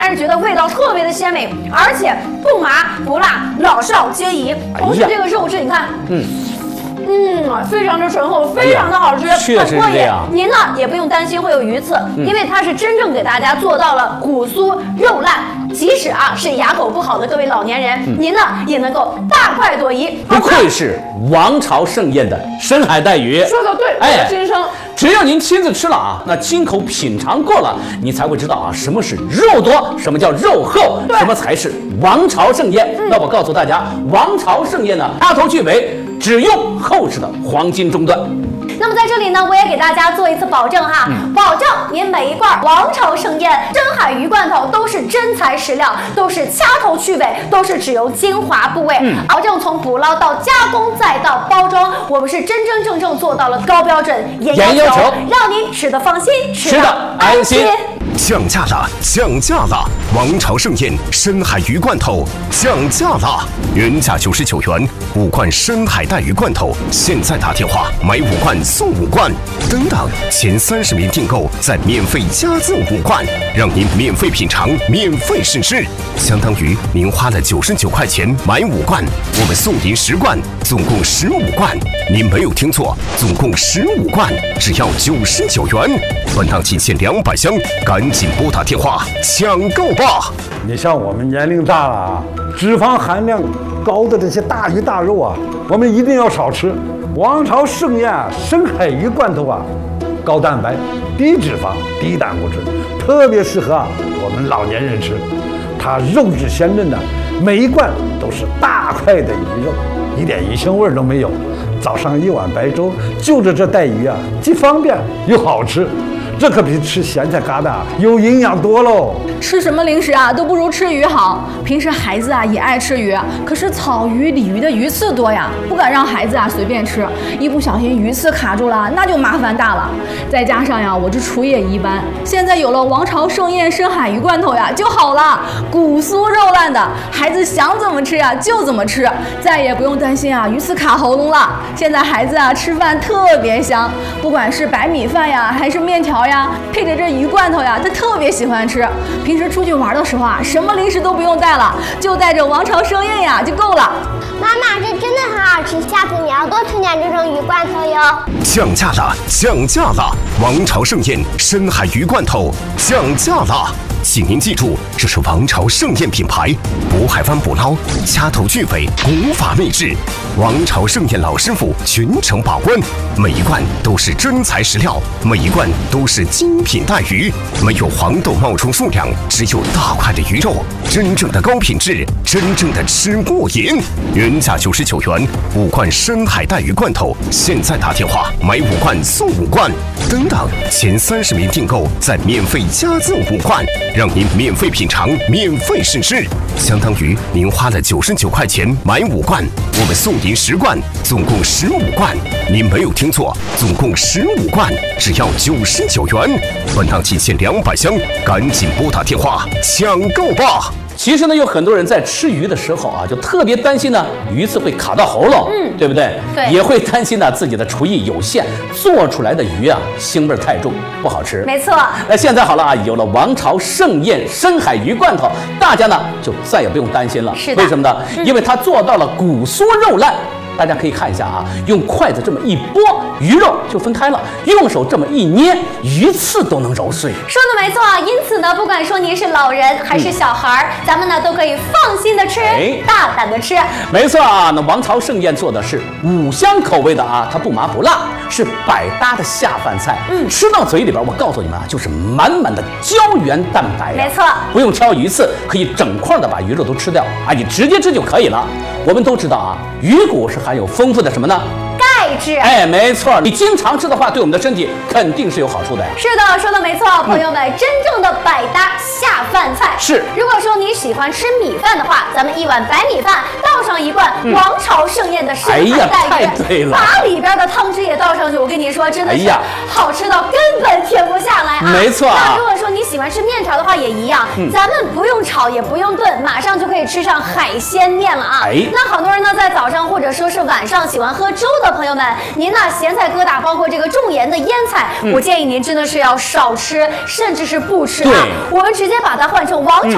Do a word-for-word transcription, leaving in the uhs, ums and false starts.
但是觉得味道特别的鲜美，而且不麻不辣，老少皆宜。同时这个肉质你看，嗯。嗯，非常的醇厚，非常的好吃， 确实是这样。 您呢也不用担心会有鱼刺，嗯、因为它是真正给大家做到了骨酥肉烂，即使啊是牙口不好的各位老年人，嗯、您呢也能够大快朵颐。 不愧是王朝盛宴的深海带鱼， 说的对， 哎， 心声。 只有您亲自吃了啊，那亲口品尝过了，你才会知道啊，什么是肉多，什么叫肉厚，什么才是王朝盛宴。嗯、那我告诉大家，王朝盛宴呢，掐头去尾，只用厚实的黄金中段。 那么在这里呢，我也给大家做一次保证哈，嗯、保证您每一罐王朝盛宴深海鱼罐头都是真材实料，都是掐头去尾，都是只有精华部位，嗯、保证从捕捞到加工再到包装，我们是真真正正做到了高标准严要求，让您吃得放心，吃得安心。 降价了，降价了！王朝盛宴深海鱼罐头降价了，原价九十九元，五罐深海带鱼罐头，现在打电话买五罐送五罐，等等，前三十名订购再免费加赠五罐，让您免费品尝，免费试吃，相当于您花了九十九块钱买五罐，我们送您十罐，总共十五罐。您没有听错，总共十五罐，只要九十九元。本档仅限两百箱，赶紧拨打电话抢购吧！ 你像我们年龄大了啊，脂肪含量高的这些大鱼大肉啊，我们一定要少吃。王朝盛宴啊，深海鱼罐头啊，高蛋白、低脂肪、低胆固醇，特别适合啊我们老年人吃。它肉质鲜嫩的，每一罐都是大块的鱼肉，一点鱼腥味都没有。早上一碗白粥，就着这带鱼啊，既方便又好吃。这可比吃咸菜疙瘩有营养多喽！ 吃什么零食啊，都不如吃鱼好。平时孩子啊也爱吃鱼，可是草鱼、鲤鱼的鱼刺多呀，不敢让孩子啊随便吃，一不小心鱼刺卡住了，那就麻烦大了。再加上呀，我这厨艺也一般，现在有了王朝盛宴深海鱼罐头呀，就好了，骨酥肉烂的，孩子想怎么吃呀就怎么吃，再也不用担心啊鱼刺卡喉咙了。现在孩子啊吃饭特别香，不管是白米饭呀，还是面条呀。配着这鱼罐头呀，他特别喜欢吃。平时出去玩的时候啊，什么零食都不用带了，就带着王朝盛宴呀就够了。 妈妈，这真的很好吃，下次你要多吃点这种鱼罐头哟。 降价了，降价了！王朝盛宴深海鱼罐头降价了。请您记住，这是王朝盛宴品牌，渤海湾捕捞，掐头去尾，古法秘制。王朝盛宴老师傅全程把关，每一罐都是真材实料，每一罐都是精品带鱼，没有黄豆冒充数量，只有大块的鱼肉，真正的高品质，真正的吃过瘾。原价九十九元，五罐深海带鱼罐头，现在打电话买五罐送五罐，等等，前三十名订购再免费加赠五罐。让您免费品尝，免费试吃，相当于您花了九十九块钱买五罐，我们送您十罐，总共十五罐。您没有听错，总共十五罐，只要九十九元。本档仅限两百箱，赶紧拨打电话抢购吧！ 其实呢，有很多人在吃鱼的时候啊，就特别担心呢鱼刺会卡到喉咙，嗯，对不对？ 对， 也会担心呢自己的厨艺有限，做出来的鱼啊腥味太重，不好吃。 没错。 那现在好了啊，有了王朝盛宴深海鱼罐头，大家呢就再也不用担心了。 是的。 为什么呢？ 嗯、 因为它做到了骨酥肉烂。大家可以看一下啊，用筷子这么一拨，鱼肉就分开了；用手这么一捏，鱼刺都能揉碎。 说的没错，因此呢，不管说您是老人还是小孩，嗯、咱们呢都可以放心的吃，哎、大胆的吃。 没错啊，那王朝盛宴做的是五香口味的啊，它不麻不辣，是百搭的下饭菜。嗯，吃到嘴里边，我告诉你们啊，就是满满的胶原蛋白、啊。 没错， 不用挑鱼刺，可以整块的把鱼肉都吃掉啊，你直接吃就可以了。我们都知道啊，鱼骨是含有丰富的什么呢？ 钙质。 哎，没错，你经常吃的话，对我们的身体肯定是有好处的呀。 是的，说的没错，朋友们，嗯、真正的百搭下饭菜是。 如果说你喜欢吃米饭的话，咱们一碗白米饭倒上一罐王朝盛宴的深海带鱼， 哎呀，太对了， 把里边的汤汁也倒上去，我跟你说，真的是好吃到根本停不下来啊！ 没错、啊。 那如果说你喜欢吃面条的话，也一样，嗯、咱们不用炒，也不用炖，马上就可以吃上海鲜面了啊！哎，那好多人呢，在早上或者说是晚上喜欢喝粥的朋友们，您呢咸菜疙瘩，包括这个重盐的腌菜，嗯、我建议您真的是要少吃，甚至是不吃啊。我们直接把它换成王朝